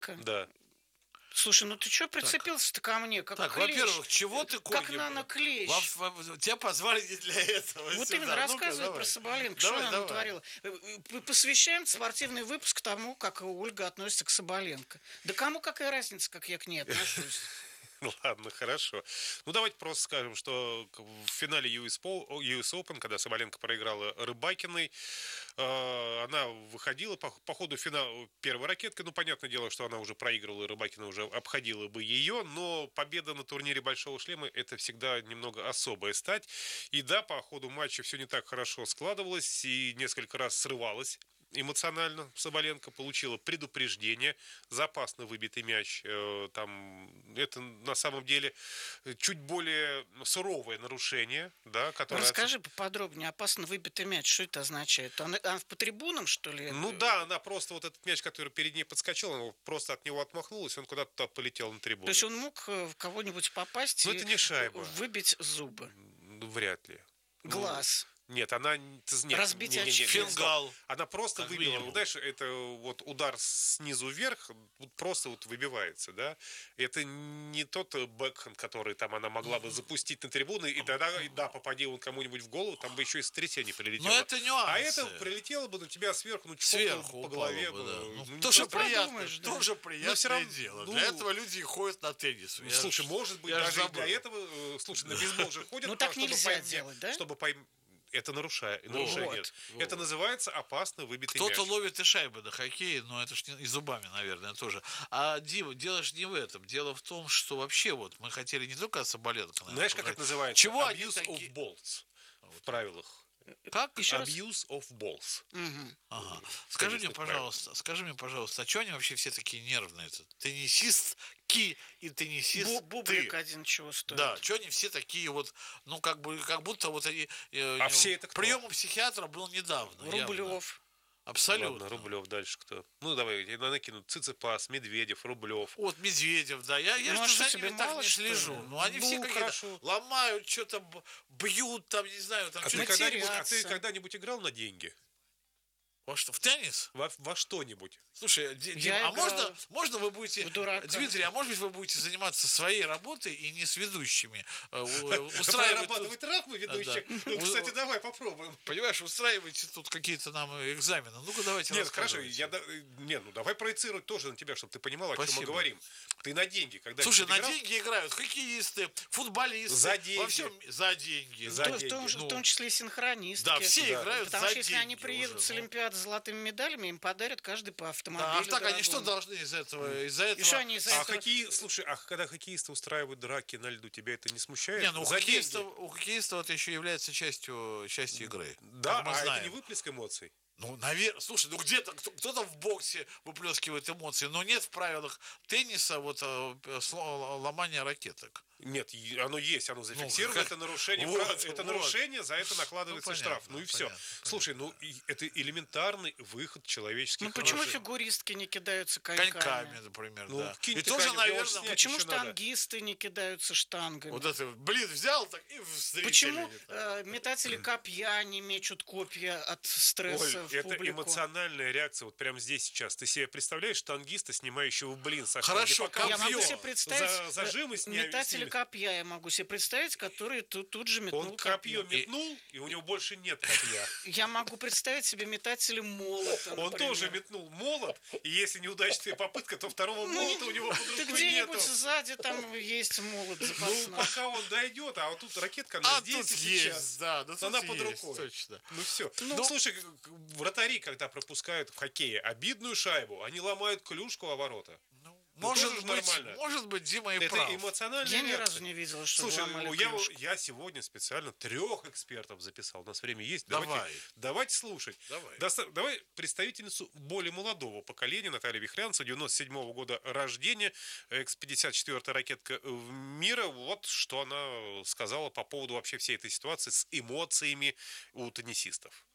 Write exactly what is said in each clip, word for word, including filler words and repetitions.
Да. Слушай, ну ты что прицепился-то ко мне? Как Так, клещ? во-первых, чего ты, Как Коля, наноклещ. во- во- тебя позвали не для этого. Вот сюда. именно, Ну-ка, рассказывай давай. про Соболенко, Давай, что она давай. натворила. Мы посвящаем спортивный выпуск тому, как Ольга относится к Соболенко. Да кому какая разница, как я к ней отношусь? Ладно, хорошо. Ну, давайте просто скажем, что в финале ю эс Open, когда Соболенко проиграла Рыбакиной, она выходила по, по ходу финала первой ракеткой. Ну, понятное дело, что она уже проигрывала, и Рыбакина уже обходила бы ее, но победа на турнире Большого шлема – это всегда немного особая стать. И да, по ходу матча все не так хорошо складывалось, и несколько раз срывалось эмоционально. Соболенко получила предупреждение за опасно выбитый мяч. Там, это на самом деле чуть более суровое нарушение, да, которое... Расскажи поподробнее, опасно выбитый мяч, что это означает? Она, она по трибунам, что ли? Ну да, она просто вот этот мяч, который перед ней подскочил, она просто от него отмахнулась, он куда-то туда полетел на трибуну. То есть он мог в кого-нибудь попасть ну, и это не шайба. выбить зубы? Вряд ли. Глаз? Нет, она... Нет, разбить не, не, не, очки. не, Фингал. Она просто Как выбила. минимум. Вот, знаешь, это вот удар снизу вверх вот просто вот выбивается, да. Это не тот бэкхенд, который там она могла бы запустить на трибуны, и тогда, и, да, попади он кому-нибудь в голову, там бы еще и сотрясение прилетело. Но это нюансы. А это прилетело бы на тебя сверху, ну, Сверху по голове. бы, да. Ну, Ну, не тоже просто- приятно, подумаешь, да. тоже приятное всё равно, дело. ну, Для этого люди и ходят на теннис. Ну, Я слушай, ж- может быть, я ж даже и забыл. для этого, э, слушай, на бейсбол же ходят, Ну, про- так чтобы нельзя поймать- делать, да? Чтобы пойм- Это нарушает, нарушение. Вот, вот. Это называется опасно выбитый Кто-то мяч. ловит и шайбы на хоккее, но это ж не, и зубами, наверное, тоже. А Дима, дело ж не в этом. Дело в том, что вообще вот мы хотели не только о Соболенко, наверное, Знаешь, как поговорить. это называется? Чего они Abuse такие- of balls в правилах. Как? Еще раз. Abuse of balls. Мгм. Ага. Скажи мне, Теннисных пожалуйста, скажи мне, пожалуйста, а что они вообще все такие нервные? Теннисистки и Бу- теннисисты. Бублик один чего стоит. Да, что они все такие вот, ну, как бы, как будто вот они... э, А все это кто? Прием у психиатра был недавно. явно. Рублев. Абсолютно. Ладно, Рублев дальше кто? Ну, давай, я накину. Циципас, Медведев, Рублев. Вот Медведев, да. Я, я Ну, а же что, за тебе ними так мало, не что ли? слежу. Ну, они Ну, все какие-то хорошо. ломают, что-то б- бьют, там, не знаю, там А ты, что-то. когда-нибудь, а матерятся. ты когда-нибудь играл на деньги? Во что, в теннис? Во, во что-нибудь? Слушай, Ди- Дим, Я а играл можно, можно вы будете, в дурака. Дмитрий, а может быть вы будете заниматься своей работой и не с ведущими? Э, у- Устраивать тут- Прорабатывать травмы ведущих? Да. Ну, кстати, давай попробуем. Понимаешь, устраиваете тут какие-то нам экзамены. Ну-ка, давайте Нет, хорошо, рассказывайте. я, да- нет, ну давай проецировать тоже на тебя, чтобы ты понимал, о чем мы Спасибо. говорим. Ты на деньги, когда Слушай, на деньги играют хоккеисты, футболисты. За деньги. Во всем за деньги. За В, Ну, том- в том, деньги. же- в Ну, том числе и синхронистки. Да, все Да. играют Потому за что если они деньги приедут уже, с ну. Олимпиады с золотыми медалями, им подарят каждый по автомобилю. Да, а так они что дорогому. должны из этого? Из-за этого... И что они из-за А этого... хоккей, слушай, а когда хоккеисты устраивают драки на льду, тебя это не смущает? Не, ну у За хоккеиста, деньги. у хоккеиста это еще является частью, частью игры. Да, как мы а это знаем. не выплеск эмоций. Ну, наверное, слушай, ну где-то кто- кто-то в боксе выплескивает эмоции, но нет в правилах тенниса вот э, сло- ломания ракеток. Нет, и оно есть, оно зафиксировано, как- это нарушение. Вот, прав- это вот. нарушение, за это накладывается Ну, понятно, штраф. Ну и все. понятно, Слушай, ну и это элементарный выход человеческих Ну почему эмоций. фигуристки не кидаются коньками? Коньками, например, Ну, да. кинь И ты тоже, конь, наверное, снять Почему еще надо. штангисты не кидаются штангами? вот это, блин, взял так и в зрителей Почему летает. э, метатели копья не мечут копья от стресса Оль, в это публику? эмоциональная реакция вот прямо здесь сейчас. Ты себе представляешь штангиста, снимающего блин со Хорошо, штанги, пока Я он могу копье. себе представить за- зажимы э, сня- метатели снимет. копья, я могу себе представить, который тут, тут же метнул Он копье копье. метнул, и у него больше нет копья. Я могу представить себе метателя молота, Он например. тоже метнул молот, и если неудачная попытка, то второго молота у него под Ты рукой где-нибудь нету. сзади там есть молот Ну, запасной. пока он дойдет, а вот тут ракетка, она А здесь тут и сейчас. есть, да, да, тут Она есть, под рукой. точно. Ну все. Ну, Ну, слушай, к- к- вратари, когда пропускают в хоккее обидную шайбу, они ломают клюшку о ворота. Ну, Ну, может тоже ж быть, нормально. может быть, Дима и Это прав. эмоциональная Я ни реакция. разу не видела, что Слушай, ломали ну, я, клюшку. я сегодня специально трех экспертов записал. У нас время есть. Давай. Давайте, давайте слушать. Давай. Доста- давай представительницу более молодого поколения Наталья Вихрянцева, девяносто седьмого года рождения, экс пятьдесят четвёртая ракетка в мира. Вот что она сказала по поводу вообще всей этой ситуации с эмоциями у теннисистов.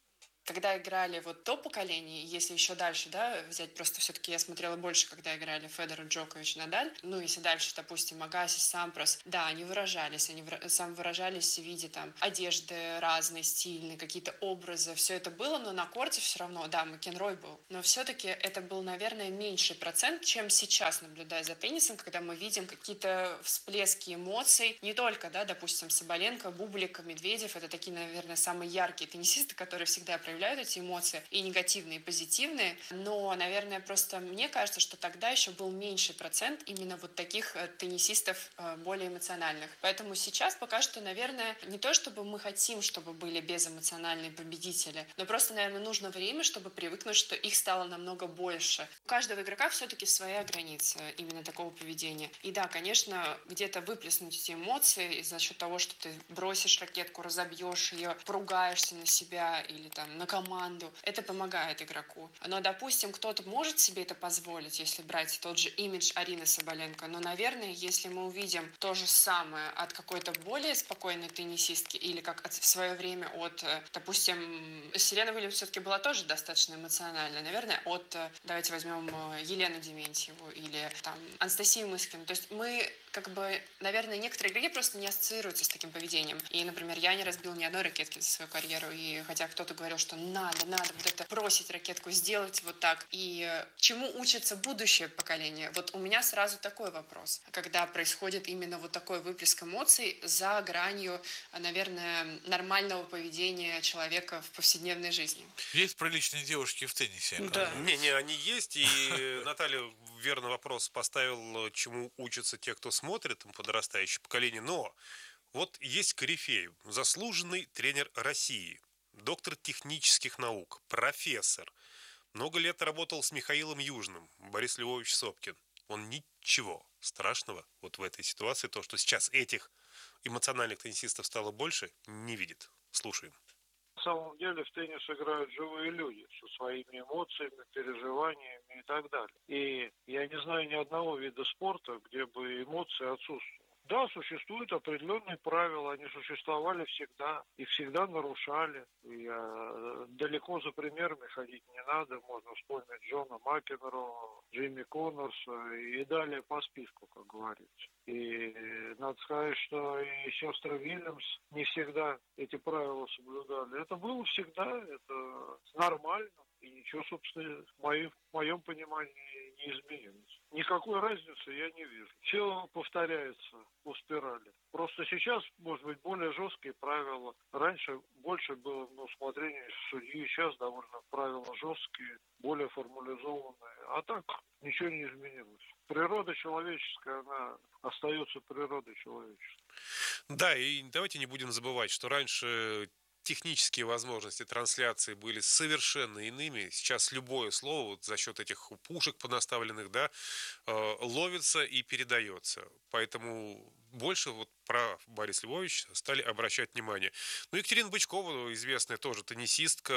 Когда играли вот то поколение, если еще дальше, да, взять, просто все-таки я смотрела больше, когда играли Федерер, Джокович, Надаль, ну, если дальше, допустим, Агаси, Сампрос, да, они выражались, они выра- сам выражались в виде там одежды разной, стильной, какие-то образы, все это было, но на корте все равно, да, Макенрой был, но все-таки это был, наверное, меньший процент, чем сейчас, наблюдая за теннисом, когда мы видим какие-то всплески эмоций, не только, да, допустим, Соболенко, Бублик, Медведев, это такие, наверное, самые яркие теннисисты, которые всегда проявляют эти эмоции, и негативные, и позитивные, но, наверное, просто мне кажется, что тогда еще был меньший процент именно вот таких теннисистов более эмоциональных. Поэтому сейчас пока что, наверное, не то, чтобы мы хотим, чтобы были безэмоциональные победители, но просто, наверное, нужно время, чтобы привыкнуть, что их стало намного больше. У каждого игрока все-таки своя граница именно такого поведения. И да, конечно, где-то выплеснуть эти эмоции за счет того, что ты бросишь ракетку, разобьешь ее, поругаешься на себя или там на команду. Это помогает игроку. Но, допустим, кто-то может себе это позволить, если брать тот же имидж Арины Соболенко. Но, наверное, если мы увидим то же самое от какой-то более спокойной теннисистки или как от, в свое время от, допустим, Серена Уильямс все-таки была тоже достаточно эмоциональна. Наверное, от, давайте возьмем Елену Дементьеву или там Анастасию Мыскину. То есть мы как бы, наверное, некоторые игроки просто не ассоциируются с таким поведением. И, например, я не разбил ни одной ракетки за свою карьеру. И хотя кто-то говорил, что надо, надо вот это бросить ракетку, сделать вот так. И чему учится будущее поколение? Вот у меня сразу такой вопрос. Когда происходит именно вот такой выплеск эмоций за гранью, наверное, нормального поведения человека в повседневной жизни. Есть приличные девушки в теннисе. Да. Не-не, они есть, и Наталья верный вопрос поставил, чему учатся те, кто смотрит, подрастающее поколение, но вот есть корифей, заслуженный тренер России, доктор технических наук, профессор, много лет работал с Михаилом Южным, Борис Львович Сопкин. Он ничего страшного вот в этой ситуации, то, что сейчас этих эмоциональных теннисистов стало больше, не видит. Слушаем. На самом деле в теннис играют живые люди со своими эмоциями, переживаниями и так далее. И я не знаю ни одного вида спорта, где бы эмоции отсутствовали. Да, существуют определенные правила, они существовали всегда и всегда нарушали. И, э, далеко за примерами ходить не надо, можно вспомнить Джона Макенро, Джимми Коннорса и далее по списку, как говорится. И э, надо сказать, что и сестры Вильямс не всегда эти правила соблюдали. Это было всегда, это нормально. И ничего, собственно, в моем, в моем понимании не изменилось. Никакой разницы я не вижу. Все повторяется по спирали. Просто сейчас, может быть, более жесткие правила. Раньше больше было на усмотрение судьи, сейчас довольно правила жесткие, более формализованные. А так ничего не изменилось. Природа человеческая, она остается природой человеческой. Да, и давайте не будем забывать, что раньше технические возможности трансляции были совершенно иными. Сейчас любое слово вот за счет этих пушек понаставленных, да, э, ловится и передается. Поэтому больше вот про Бориса Львовича стали обращать внимание. Ну, Екатерина Бычкова, известная тоже теннисистка,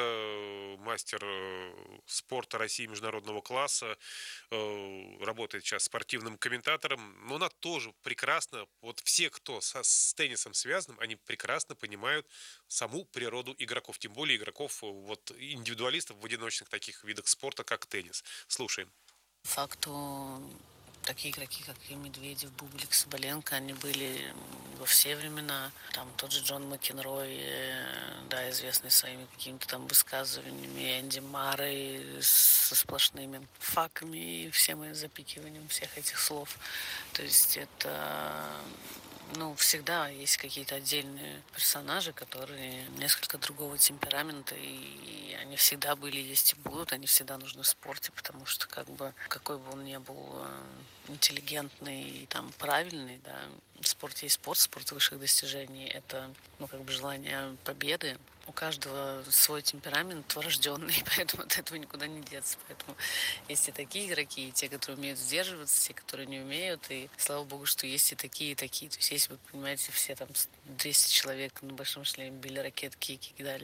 мастер спорта России международного класса, работает сейчас спортивным комментатором, но она тоже прекрасно, вот все, кто со, с теннисом связан, они прекрасно понимают саму природу игроков, тем более игроков, вот индивидуалистов в одиночных таких видах спорта, как теннис. Слушаем. Факту такие игроки, как и Медведев, Бублик, Соболенко, они были во все времена. Там тот же Джон Макенрой, да, известный своими какими-то там высказываниями, Энди Маррей со сплошными факами и всем запикиванием всех этих слов. То есть это... Ну, всегда есть какие-то отдельные персонажи, которые несколько другого темперамента, и они всегда были, есть и будут, они всегда нужны в спорте, потому что, как бы, какой бы он ни был интеллигентный и там правильный, да, спорт есть спорт, спорт высших достижений, это, ну, как бы желание победы. У каждого свой темперамент врожденный, поэтому от этого никуда не деться. Поэтому есть и такие игроки, и те, которые умеют сдерживаться, те, которые не умеют. И слава богу, что есть и такие, и такие. То есть, если вы понимаете, все там двести человек на большом шлеме били ракетки и кидались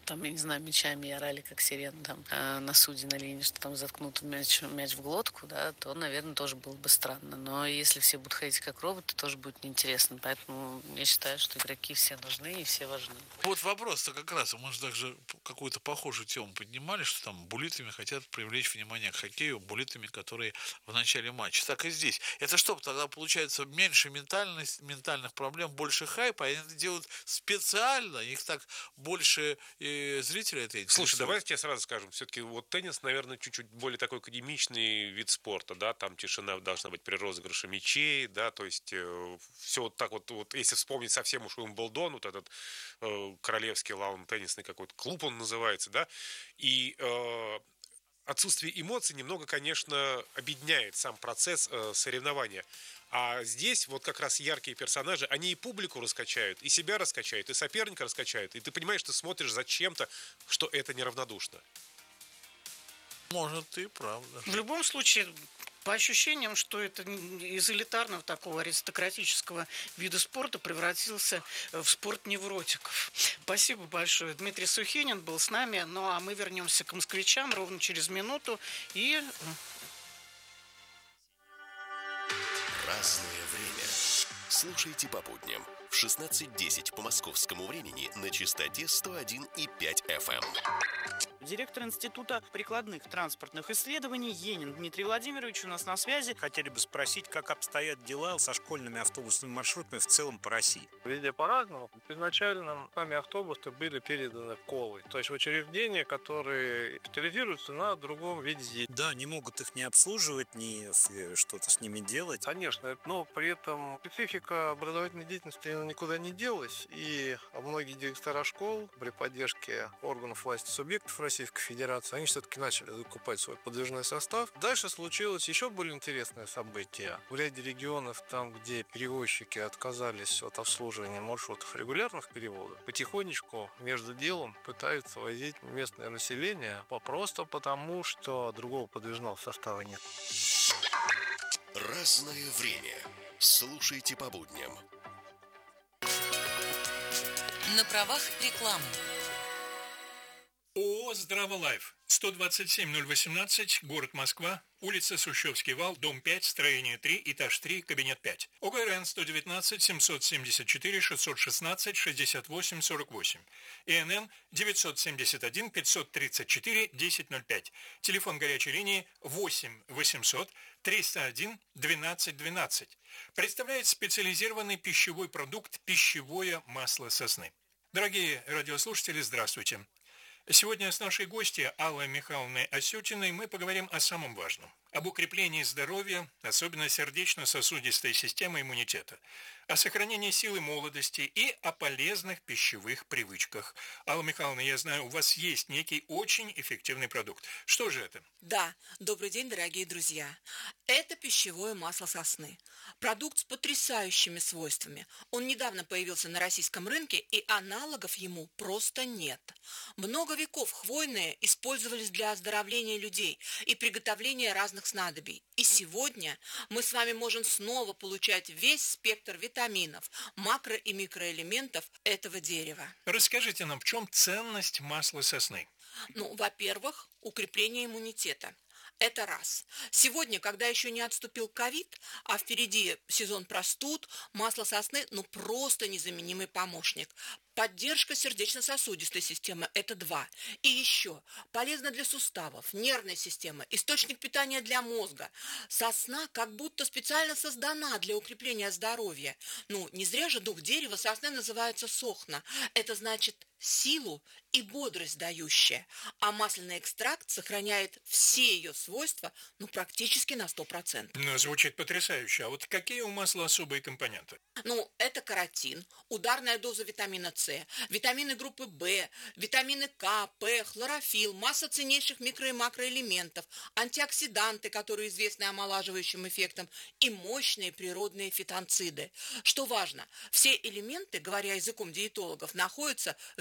там, я не знаю, мячами и орали, как сирена, там, э, на судьи на линии, что там заткнут мяч, мяч в глотку, да, то, наверное, тоже было бы странно. Но если все будут ходить как роботы, тоже будет неинтересно. Поэтому я считаю, что игроки все нужны и все важны. Вот вопрос-то как раз, мы же также какую-то похожую тему поднимали, что там буллитами хотят привлечь внимание к хоккею, буллитами, которые в начале матча. Так и здесь. Это что, тогда получается меньше ментальность, ментальных проблем, больше хайпа, они это делают специально, их так больше и зрителей это интересует. Слушай, давай я тебе сразу скажем, все-таки вот теннис, наверное, чуть-чуть более такой академичный вид спорта, да, там тишина должна быть при розыгрыше мячей, да, то есть э, все вот так вот, вот, если вспомнить совсем уж Уимблдон, вот этот э, королевский лаун-теннисный какой-то клуб он называется, да, и э, отсутствие эмоций немного, конечно, объединяет сам процесс э, соревнования. А здесь вот как раз яркие персонажи, они и публику раскачают, и себя раскачают, и соперника раскачают. И ты понимаешь, ты смотришь за чем-то, что это неравнодушно. Может, ты правда. В любом случае, по ощущениям, что это из элитарного такого аристократического вида спорта превратился в спорт невротиков. Спасибо большое. Дмитрий Сухинин был с нами. Ну, а мы вернемся к москвичам ровно через минуту. И... Разное время. Слушайте по будням в шестнадцать десять по московскому времени на частоте сто один и пять эф эм. Директор Института прикладных транспортных исследований Енин Дмитрий Владимирович у нас на связи. Хотели бы спросить, как обстоят дела со школьными автобусными маршрутами в целом по России? Везде по-разному. Изначально сами автобусы были переданы в колы, то есть в учреждения, которые специализируются на другом виде деятельности. Да, не могут их не обслуживать, ни что-то с ними делать. Конечно, но при этом специфика образовательной деятельности никуда не делась, и многие директора школ при поддержке органов власти субъектов Российской Федерации, они все-таки начали закупать свой подвижной состав. Дальше случилось еще более интересное событие. В ряде регионов, там, где перевозчики отказались от обслуживания маршрутов регулярных переводов, потихонечку между делом пытаются возить местное население просто потому, что другого подвижного состава нет. Разное время. Слушайте по будням. На правах рекламы. ООО «Здраволайф», сто двадцать семь ноль восемнадцать, город Москва, улица Сущевский вал, дом пять, строение три, этаж три, кабинет пять. ОГРН сто девятнадцать семьсот семьдесят четыре шестьсот шестнадцать шестьдесят восемь сорок восемь. ИНН девятьсот семьдесят один пятьсот тридцать четыре десять ноль пять. Телефон горячей линии восемь восемьсот триста один двенадцать двенадцать. Представляет специализированный пищевой продукт «Пищевое масло сосны». Дорогие радиослушатели, здравствуйте. Сегодня с нашей гостьей Аллой Михайловной Осетиной мы поговорим о самом важном. Об укреплении здоровья, особенно сердечно-сосудистой системы иммунитета, о сохранении силы молодости и о полезных пищевых привычках. Алла Михайловна, я знаю, у вас есть некий очень эффективный продукт. Что же это? Да, добрый день, дорогие друзья. Это пищевое масло сосны. Продукт с потрясающими свойствами. Он недавно появился на российском рынке, и аналогов ему просто нет. Много веков хвойные использовались для оздоровления людей и приготовления разных снадобий. И сегодня мы с вами можем снова получать весь спектр витаминов, макро- и микроэлементов этого дерева. Расскажите нам, в чем ценность масла сосны? Ну, во-первых, укрепление иммунитета. Это раз. Сегодня, когда еще не отступил ковид, а впереди сезон простуд, масло сосны, ну, просто незаменимый помощник. Поддержка сердечно-сосудистой системы – это два. И еще полезно для суставов, нервной системы, источник питания для мозга. Сосна как будто специально создана для укрепления здоровья. Ну, не зря же дух дерева сосны называется сохна. Это значит силу и бодрость дающая. А масляный экстракт сохраняет все ее свойства, ну, практически на сто процентов. Ну, звучит потрясающе. А вот какие у масла особые компоненты? Ну, это каротин, ударная доза витамина С, витамины группы В, витамины К, П, хлорофилл, масса ценнейших микро- и макроэлементов, антиоксиданты, которые известны омолаживающим эффектом, и мощные природные фитонциды. Что важно, все элементы, говоря языком диетологов, находятся в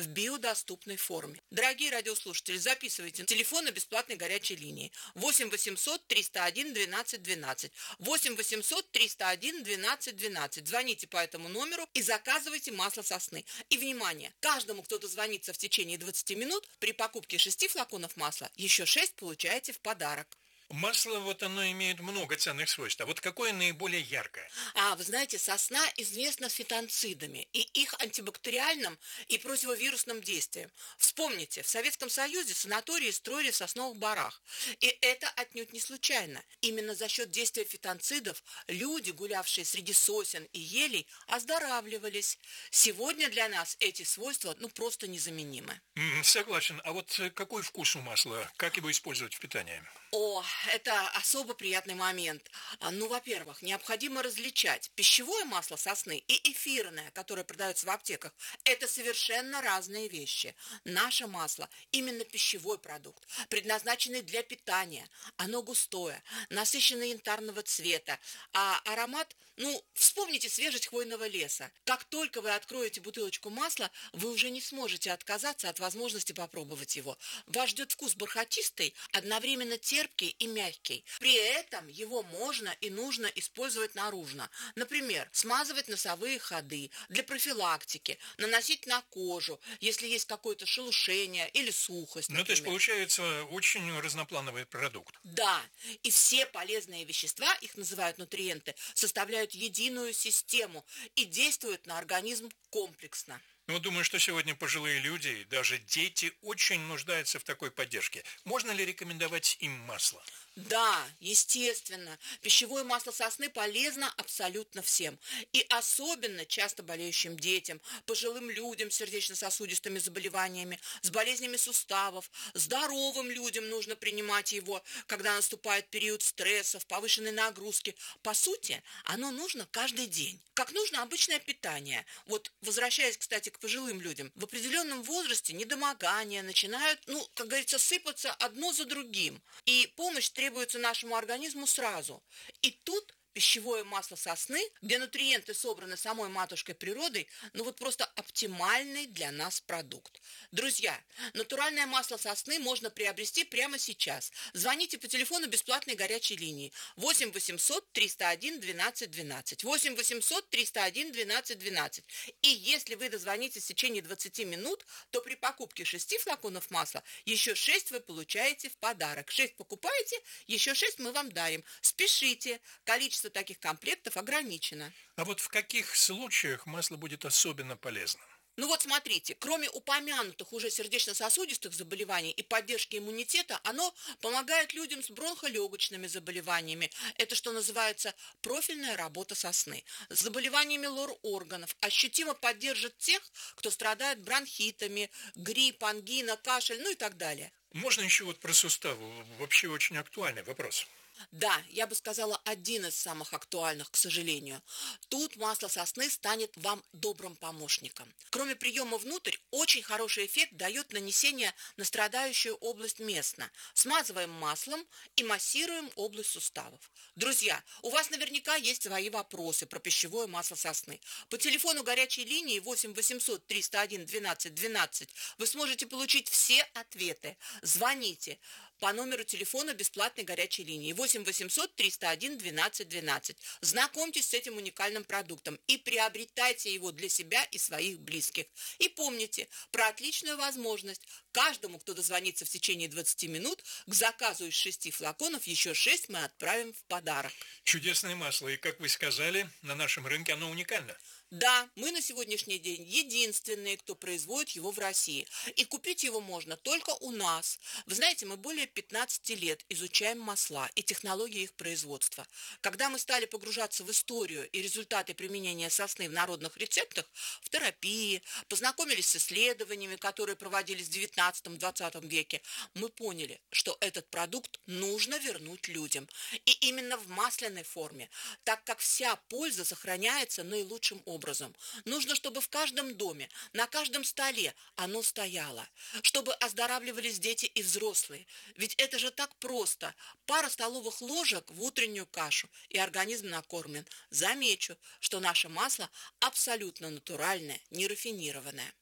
биодоступной форме. Дорогие радиослушатели, записывайте телефоны бесплатной горячей линии восемь восемьсот триста один двенадцать двенадцать. восемь восемьсот триста один двенадцать двенадцать. Звоните по этому номеру и заказывайте масло сосны. И, внимание, каждому, кто дозвонится в течение двадцати минут, при покупке шести флаконов масла еще шесть получаете в подарок. Масло, вот оно имеет много ценных свойств. А вот какое наиболее яркое? А, вы знаете, сосна известна фитонцидами и их антибактериальным и противовирусным действием. Вспомните, в Советском Союзе санатории строили в сосновых барах. И это отнюдь не случайно. Именно за счет действия фитонцидов люди, гулявшие среди сосен и елей, оздоравливались. Сегодня для нас эти свойства, ну, просто незаменимы. М, Согласен. А вот какой вкус у масла? Как его использовать в питании? О, это особо приятный момент. А, Ну, во-первых, необходимо различать пищевое масло сосны и эфирное, которое продается в аптеках. Это совершенно разные вещи. Наше масло именно пищевой продукт, предназначенный для питания. Оно густое, насыщенное янтарного цвета, а аромат, ну, вспомните свежесть хвойного леса. Как только вы откроете бутылочку масла, вы уже не сможете отказаться от возможности попробовать его. Вас ждет вкус бархатистый, одновременно терпкий и мягкий. При этом его можно и нужно использовать наружно. Например, смазывать носовые ходы для профилактики, наносить на кожу, если есть какое-то шелушение или сухость, Ну, то есть, например. получается, очень разноплановый продукт. Да, и все полезные вещества, их называют нутриенты, составляют единую систему и действуют на организм комплексно. Ну, вот думаю, что сегодня пожилые люди, и даже дети, очень нуждаются в такой поддержке. Можно ли рекомендовать им масло? Да, естественно, пищевое масло сосны полезно абсолютно всем. И особенно часто болеющим детям, пожилым людям с сердечно-сосудистыми заболеваниями, с болезнями суставов, здоровым людям нужно принимать его, когда наступает период стрессов, повышенной нагрузки. По сути, оно нужно каждый день. Как нужно обычное питание. Вот, возвращаясь, кстати, к пожилым людям, в определенном возрасте недомогания начинают, ну, как говорится, сыпаться одно за другим. И помощь требуется нашему организму сразу. И тут пищевое масло сосны, где нутриенты собраны самой матушкой природой, ну вот просто оптимальный для нас продукт. Друзья, натуральное масло сосны можно приобрести прямо сейчас. Звоните по телефону бесплатной горячей линии восемь восемьсот триста один двенадцать двенадцать. восемь восемьсот триста один двенадцать двенадцать. И если вы дозвонитесь в течение двадцати минут, то при покупке шести флаконов масла еще шесть вы получаете в подарок. шесть покупаете, еще шесть мы вам дарим. Спешите, количество таких комплектов ограничено. А вот в каких случаях масло будет особенно полезно? Ну вот смотрите, кроме упомянутых уже сердечно-сосудистых заболеваний и поддержки иммунитета, оно помогает людям с бронхолегочными заболеваниями. Это, что называется, профильная работа сосны. С заболеваниями лор-органов ощутимо поддержит тех, кто страдает бронхитами, грипп, ангина, кашель, ну и так далее. Можно еще вот про суставы? Вообще очень актуальный вопрос. Да, я бы сказала, один из самых актуальных, к сожалению. Тут масло сосны станет вам добрым помощником. Кроме приема внутрь, очень хороший эффект дает нанесение на страдающую область местно. Смазываем маслом и массируем область суставов. Друзья, у вас наверняка есть свои вопросы про пищевое масло сосны. По телефону горячей линии восемь восемьсот триста один двенадцать двенадцать вы сможете получить все ответы. Звоните по номеру телефона бесплатной горячей линии восемь восемьсот триста один двенадцать двенадцать. Знакомьтесь с этим уникальным продуктом и приобретайте его для себя и своих близких. И помните про отличную возможность. Каждому, кто дозвонится в течение двадцати минут, к заказу из шести флаконов еще шесть мы отправим в подарок. Чудесное масло, и, как вы сказали, на нашем рынке оно уникально. Да, мы на сегодняшний день единственные, кто производит его в России. И купить его можно только у нас. Вы знаете, мы более пятнадцати лет изучаем масла и технологии их производства. Когда мы стали погружаться в историю и результаты применения сосны в народных рецептах, в терапии, познакомились с исследованиями, которые проводились в девятнадцатом-двадцатом веке, мы поняли, что этот продукт нужно вернуть людям. И именно в масляной форме, так как вся польза сохраняется наилучшим образом. Образом. Нужно, чтобы в каждом доме, на каждом столе оно стояло, чтобы оздоравливались дети и взрослые. Ведь это же так просто. Пара столовых ложек в утреннюю кашу, и организм накормлен. Замечу, что наше масло абсолютно натуральное, нерафинированное.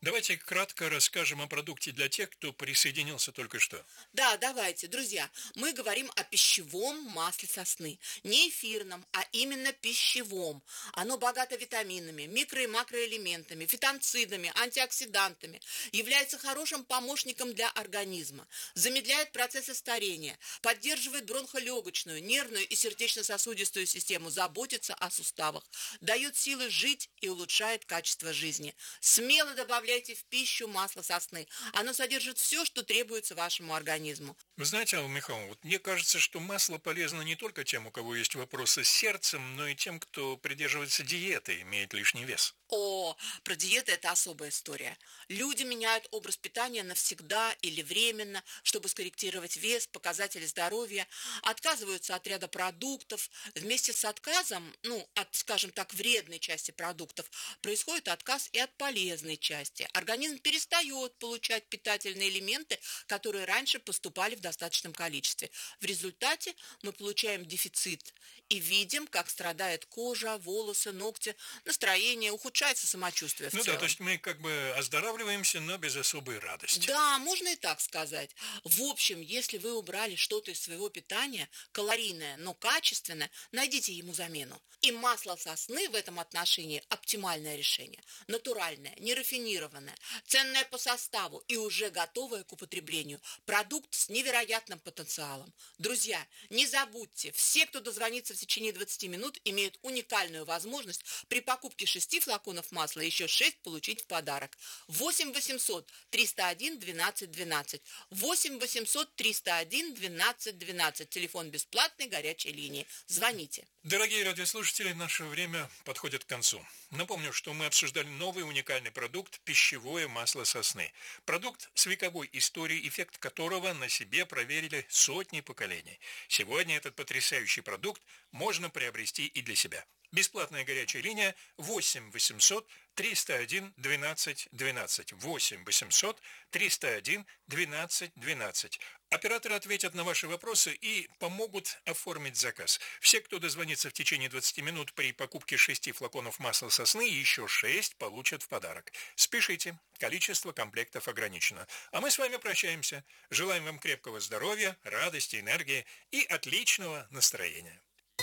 Давайте кратко расскажем о продукте для тех, кто присоединился только что. Да, давайте, друзья, мы говорим о пищевом масле сосны. Не эфирном, а именно пищевом. Оно богато витаминами, микро- и макроэлементами, фитонцидами, антиоксидантами. Является хорошим помощником для организма. Замедляет процессы старения, поддерживает бронхолегочную, нервную и сердечно-сосудистую систему, заботится о суставах, дает силы жить и улучшает качество жизни. Смело добавляйте в пищу масло сосны. Оно содержит все, что требуется вашему организму. Вы знаете, Алла Михайловна, вот мне кажется, что масло полезно не только тем, у кого есть вопросы с сердцем, но и тем, кто придерживается диеты, имеет лишний вес. О, про диеты это особая история. Люди меняют образ питания навсегда или временно, чтобы скорректировать вес, показатели здоровья, отказываются от ряда продуктов. Вместе с отказом, ну, от, скажем так, вредной части продуктов, происходит отказ и от полезной части. Организм перестает получать питательные элементы, которые раньше поступали в достаточном количестве. В результате мы получаем дефицит и видим, как страдает кожа, волосы, ногти, настроение, ухудшается самочувствие в Ну целом. да, то есть мы как бы оздоравливаемся, но без особой радости. Да, можно и так сказать. В общем, если вы убрали что-то из своего питания, калорийное, но качественное, найдите ему замену. И масло сосны в этом отношении оптимальное решение. Натуральное, нерафинированное, ценное по составу и уже готовое к употреблению. Продукт с невероятным потенциалом. Друзья, не забудьте, все, кто дозвонится в течение двадцати минут, имеют уникальную возможность при покупке шести флаконов масла еще шесть получить в подарок. восемь восемьсот триста один двенадцать двенадцать. восемь восемьсот триста один двенадцать двенадцать. Телефон бесплатной горячей линии. Звоните. Дорогие радиослушатели, наше время подходит к концу. Напомню, что мы обсуждали новый уникальный продукт – пищевое масло сосны. Продукт с вековой историей, эффект которого на себе проверили сотни поколений. Сегодня этот потрясающий продукт можно приобрести и для себя. Бесплатная горячая линия восемь восемьсот триста один двенадцать двенадцать. восемь восемьсот триста один двенадцать двенадцать. Операторы ответят на ваши вопросы и помогут оформить заказ. Все, кто дозвонится в течение двадцати минут при покупке шести флаконов масла сосны, еще шесть получат в подарок. Спешите, количество комплектов ограничено. А мы с вами прощаемся. Желаем вам крепкого здоровья, радости, энергии и отличного настроения.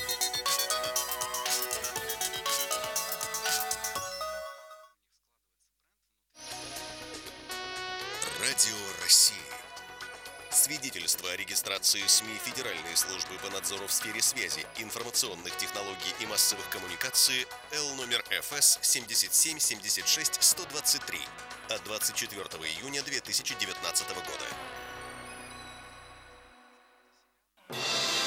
Радио России. Свидетельство о регистрации СМИ Федеральной службы по надзору в сфере связи, информационных технологий и массовых коммуникаций Л номер Ф С семьдесят семь семьдесят шесть сто двадцать три от двадцать четвёртого июня две тысячи девятнадцатого года.